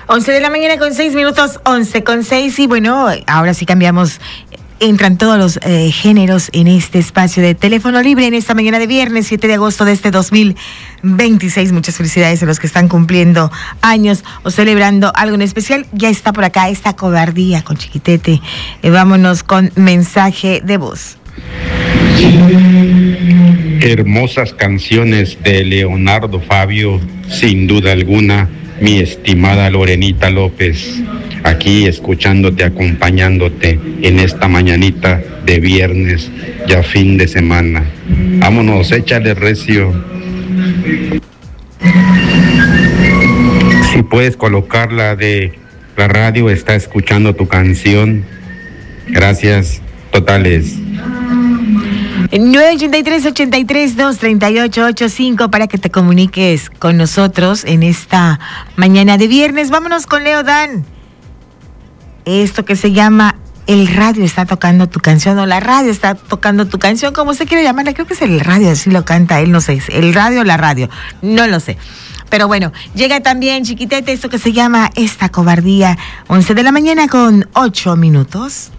11 de la mañana con 6 minutos, 11 con 6. Y bueno, ahora sí cambiamos. Entran todos los géneros en este espacio de teléfono libre en esta mañana de viernes 7 de agosto de este 2026. Muchas felicidades a los que están cumpliendo años o celebrando algo en especial. Ya está por acá esta cobardía con Chiquitete. Vámonos con mensaje de voz. Hermosas canciones de Leonardo Fabio, sin duda alguna, mi estimada Lorenita López, aquí escuchándote, acompañándote en esta mañanita de viernes, ya fin de semana. Vámonos, échale recio. Si puedes colocarla de la radio, está escuchando tu canción. Gracias, totales. 983-83-238-85 para que te comuniques con nosotros en esta mañana de viernes. Vámonos con Leo Dan. Esto que se llama El radio está tocando tu canción, o la radio está tocando tu canción, como usted quiere llamarla. Creo que es el radio, así lo canta él, no sé, el radio o la radio, no lo sé. Pero bueno, llega también Chiquitete, esto que se llama Esta Cobardía, 11 de la mañana con 8 minutos.